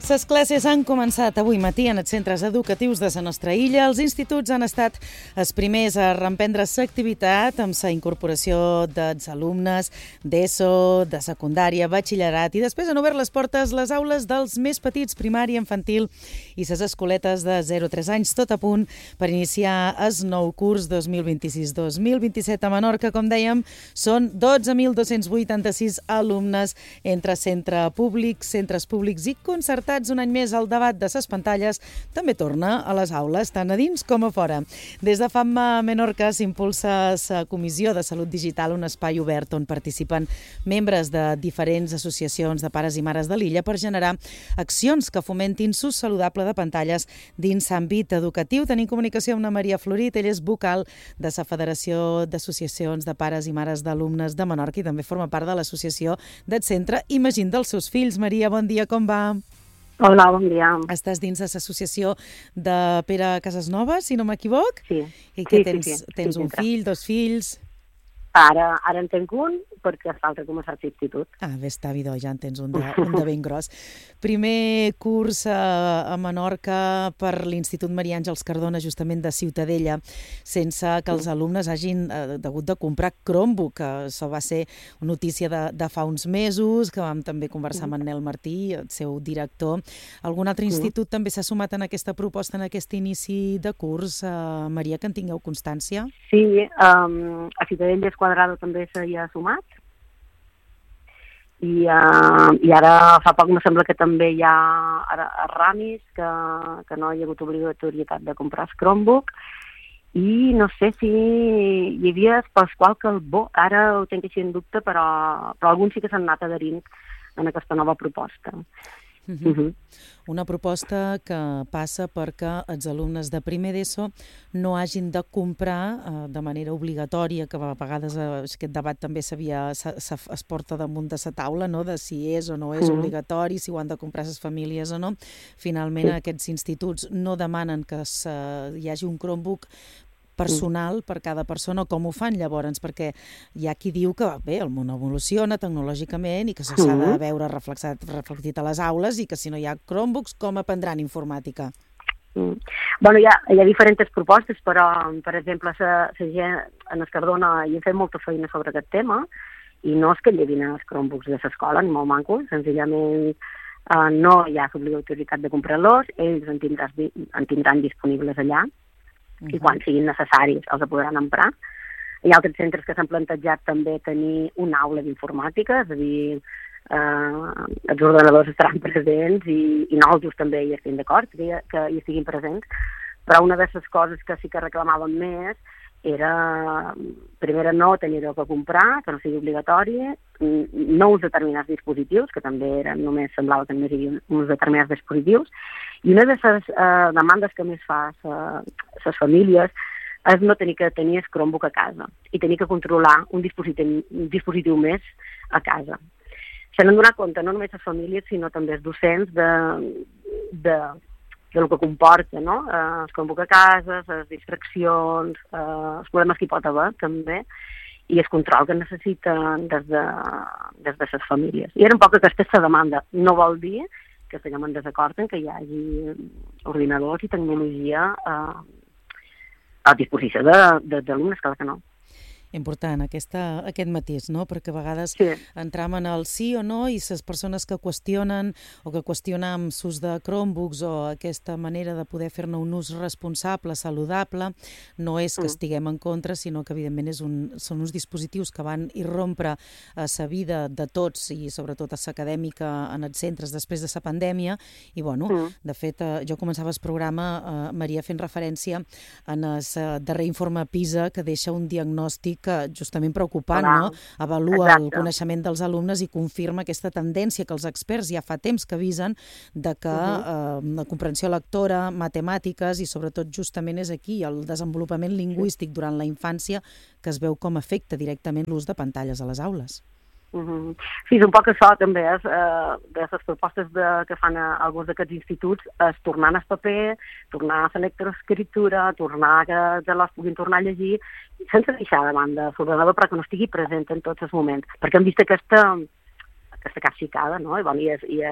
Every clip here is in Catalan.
Les classes han començat avui matí en els centres educatius de la nostra illa. Els instituts han estat els primers a reemprendre l'activitat amb la incorporació dels alumnes d'ESO, de secundària, batxillerat i després han obert les portes les aules dels més petits, primària, infantil i les escoletes de 0 a 3 anys, tot a punt per iniciar el nou curs 2026-2027 a Menorca. Com dèiem, són 12.286 alumnes entre centres públics i concertats. Un any més el debat de les pantalles també torna a les aules, tant a dins com a fora. Des de FAMMA Menorca s'impulsa la Comissió de Salut Digital, un espai obert on participen membres de diferents associacions de pares i mares de l'illa per generar accions que fomentin l'ús saludable de pantalles dins l'àmbit educatiu. Tenim comunicació amb la Maria Florit, ella és vocal de la Federació d'Associacions de Pares i Mares d'Alumnes de Menorca i també forma part de l'associació del centre Imagine dels seus fills. Maria, bon dia, com va? Hola, bon dia. Estàs dins de l'associació de Pere Casasnovas, si no m'equivoc? Sí. I que tens un fill, dos fills? Ara en tenc un, perquè falta començar l'institut. Bé, està vidó, ja en tens un de ben gros. Primer curs a Menorca per l'Institut Maria Àngels Cardona, justament de Ciutadella, sense que els alumnes hagin hagut de comprar Chromebook. Això va ser notícia de fa uns mesos, que vam també conversar amb en Nel Martí, el seu director. Algun altre institut també s'ha sumat en aquesta proposta, en aquest inici de curs, Maria, que en tingueu constància? Sí, a Ciutadella Quadrado també s'hi ha sumat i ara fa poc me sembla que també hi ha a Ramis que no hi ha hagut obligatorietat de comprar el Chromebook i no sé si hi havia Pasqual Calbó, ara ho tinc així en dubte, però alguns sí que s'han anat adherint en aquesta nova proposta. Una proposta que passa perquè els alumnes de primer d'ESO no hagin de comprar de manera obligatòria, que a vegades aquest debat també es porta damunt de la taula, no? De si és o no és obligatori, si ho han de comprar les famílies o no. Finalment, aquests instituts no demanen que hi hagi un Chromebook personal per cada persona. Com ho fan llavors? Perquè hi ha qui diu que bé, el món evoluciona tecnològicament i que s'ha de veure reflectit a les aules i que si no hi ha Chromebooks, com aprendran informàtica? Bueno, hi ha diferents propostes, però, per exemple, la gent en el Cardona hi hem fet molta feina sobre aquest tema i no és que llevin els Chromebooks de l'escola, ni molt mancos, senzillament no hi ha l'obligatorietat de comprar-los, ells en tindran disponibles allà, i quan siguin necessaris els podran emprar. Hi ha altres centres que s'han plantejat també tenir una aula d'informàtica, és a dir, els ordenadors estaran presents i nosaltres també hi estem d'acord que hi estiguin presents, però una de les coses que sí que reclamaven més era, primera, no tenir-ho que comprar, que no sigui obligatori, no uns determinats dispositius, que també només semblava que només hi havia uns determinats dispositius, i una de les demandes que més fa les famílies és no tenir que tenir el Chromebook a casa i tenir que controlar un dispositiu més a casa. Se n'han donat compte no només les famílies, sinó també els docents del que comporta, no? El Chromebook a casa, les distraccions, els problemes que hi pot haver, també, i el control que necessiten des de les famílies. I era un poc aquesta la demanda. No vol dir que estiguem en desacord en que hi hagi ordinadors i tecnologia a disposició dels alumnes, clar que no. Important aquest matís, no? Perquè a vegades entram en el sí o no i les persones que qüestionen o que qüestionam l'ús de Chromebooks o aquesta manera de poder fer-ne un ús responsable, saludable, no és que estiguem en contra, sinó que evidentment són uns dispositius que van irrompre a la vida de tots i sobretot a l'acadèmica en els centres després de la pandèmia i bueno, de fet jo començava el programa, Maria, fent referència en el darrer informe PISA que deixa un diagnòstic justament preocupant, no? Avalua el coneixement dels alumnes i confirma aquesta tendència que els experts ja fa temps que avisen de que la comprensió lectora, matemàtiques i sobretot justament és aquí el desenvolupament lingüístic durant la infància que es veu com afecta directament l'ús de pantalles a les aules. Sí, és un poc això també, de les propostes que fan alguns d'aquests instituts, és tornar al paper, tornar a la lectoescriptura, tornar que els puguin tornar a llegir, sense deixar de banda l'ordenador perquè no estigui present en tots els moments, perquè hem vist aquesta capficada, no? I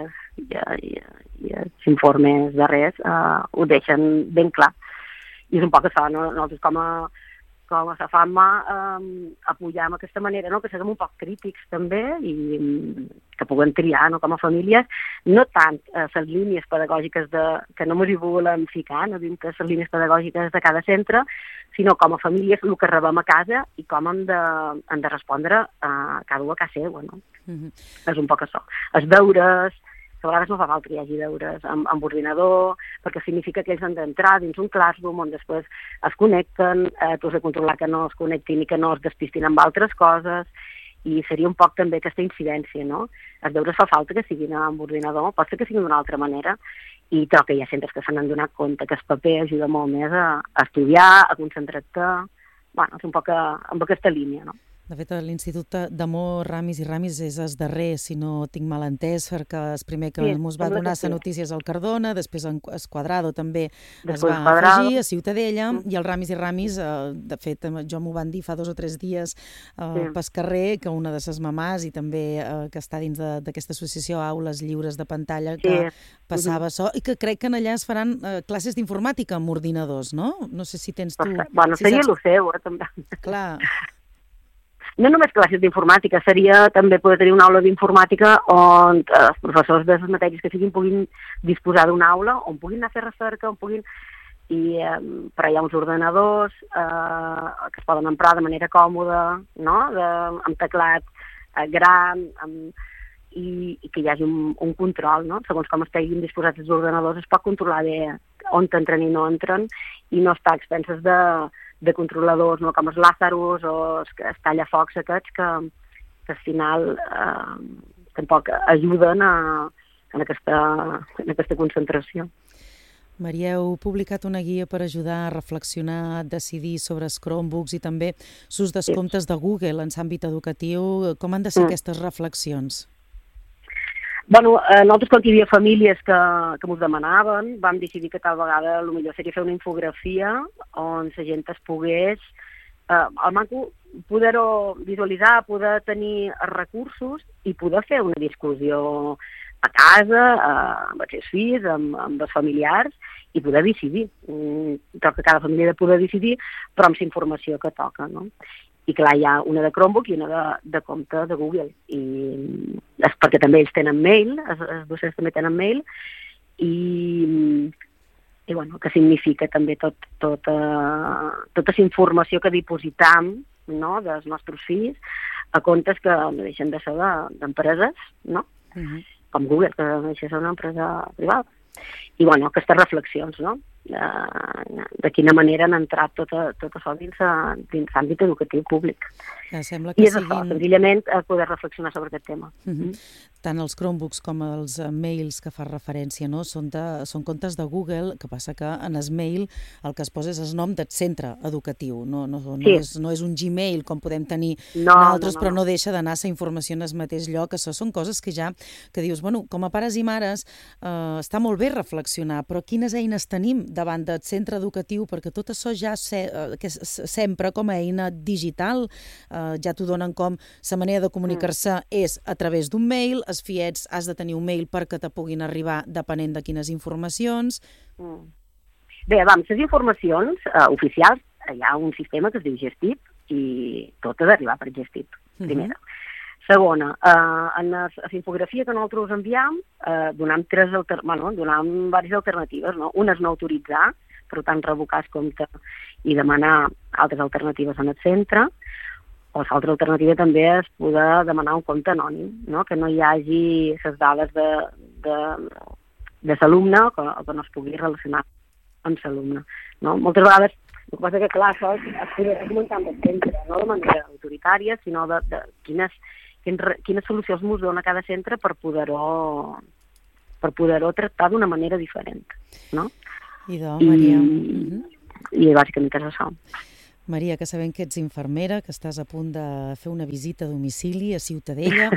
els informes darrers ho deixen ben clar. I és un poc això, no? Nosaltres com a FAMA apoyem aquesta manera, no? Que siguem un poc crítics també i que puguem triar, no? Com a famílies, no tant les línies pedagògiques que no m'hi volem ficar, no dintre les línies pedagògiques de cada centre, sinó com a famílies el que rebem a casa i com hem de respondre cada un a casa seva, no? És un poc això. Els deures, que a vegades no fa falta que hi hagi deures amb ordinador, perquè significa que ells han d'entrar dins un classroom on després es connecten, tu has de controlar que no es connectin i que no es despistin amb altres coses, i seria un poc també aquesta incidència, no? Els deures fa falta que siguin amb ordinador, pot ser que siguin d'una altra manera, i trobo que hi ha centres que s'han donat compte que el paper ajuda molt més a estudiar, a concentrar-te, bueno, és un poc amb aquesta línia, no? De fet, l'Institut d'Amor, Ramis i Ramis és el darrer, si no tinc mal entès, perquè el primer que ens va donar la notícia és el Cardona, després el Quadrado també es va afegir, a Ciutadella, i el Ramis i Ramis, de fet, jo m'ho van dir fa 2 o 3 dies pel carrer, que una de les mamàs i també que està dins d'aquesta associació Aules Lliures de Pantalla, que passava això, i que crec que allà es faran classes d'informàtica amb ordinadors, no? No sé si tens tu... Bueno, seria el seu, també. Clar. No només classes d'informàtica, seria també poder tenir una aula d'informàtica on els professors de les matèries que siguin puguin disposar d'una aula, on puguin anar a fer recerca, on puguin... Però hi ha uns ordenadors que es poden emprar de manera còmoda, no? Amb teclat gran, i que hi hagi un control, no? Segons com estiguin disposats els ordenadors, es pot controlar bé on entren i no entren, i no estar a expenses de controladors, no? Com els Làzaros o els tallafocs aquests que al final tampoc ajuden en aquesta concentració. Maria, heu publicat una guia per ajudar a reflexionar, a decidir sobre els Chromebooks i també l'ús dels comptes de Google en l'àmbit educatiu. Com han de ser aquestes reflexions? Bueno, nosaltres quan hi havia famílies que m'ho demanaven, vam decidir que tal vegada el millor seria fer una infografia on la gent es pogués, al manco, poder-ho visualitzar, poder tenir recursos i poder fer una discussió a casa, amb els seus fills, amb els familiars, i poder decidir. Toca cada família de poder decidir, però amb la informació que toca, no? I clar, hi ha una de Chromebook i una de compte de Google. I és perquè també ells tenen mail, els docents també tenen mail, i bueno, que significa també tota la informació que dipositam, no?, dels nostres fills a comptes que no deixen de ser d'empreses, no? Com Google, que no deixa de ser una empresa privada. I bueno, aquestes reflexions, no?, de quina manera han entrat tot això dins l'àmbit educatiu públic. Sembla que I és això, senzillament poder reflexionar sobre aquest tema. Tant els Chromebooks com els mails que fa referència, no? Són comptes de Google, que passa que en el mail el que es posa és el nom del centre educatiu. No és un Gmail com podem tenir nosaltres, però no deixa d'anar la informació en el mateix lloc. Això són coses que dius, bueno, com a pares i mares està molt bé reflexionar, però quines eines tenim davant del centre educatiu, perquè tot això ja sempre com a eina digital ja t'ho donen com la manera de comunicar-se és a través d'un mail, els fiets has de tenir un mail perquè te puguin arribar depenent de quines informacions. Bé, les informacions oficials, hi ha un sistema que es diu Gestip i tot ha d'arribar per Gestip, primera. Segona, en la infografia que nosaltres enviam, donam diverses alternatives, no? Una és no autoritzar, per tant, revocar el compte i demanar altres alternatives en el centre, o l'altra alternativa també és poder demanar un compte anònim, no? Que no hi hagi les dades de l'alumne o que no es pugui relacionar amb l'alumne, no? Moltes vegades, el que passa que, clar, això es podria comentar amb el centre, no de manera autoritària, sinó de quines solucions ens dona cada centre per poder-ho tractar d'una manera diferent, no? Maria. I bàsicament és això. Maria, que sabem que ets infermera, que estàs a punt de fer una visita a domicili a Ciutadella.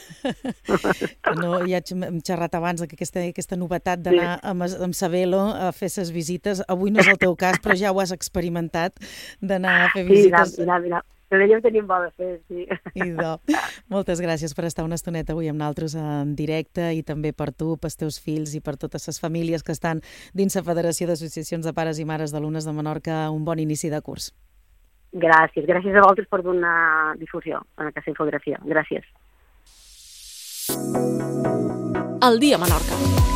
Ja hem xerrat abans d'aquesta novetat d'anar amb Sabelo a fer les visites. Avui no és el teu cas, però ja ho has experimentat, d'anar a fer visites. Mira. L'Ella ho tenim bo de fer, sí. Idò. Moltes gràcies per estar una estoneta avui amb nosaltres en directe i també per tu, pels teus fills i per totes les famílies que estan dins la Federació d'Associacions de Pares i Mares d'Alumnes de Menorca. Un bon inici de curs. Gràcies a vosaltres per donar difusió en aquesta infografia. Gràcies. El dia a Menorca.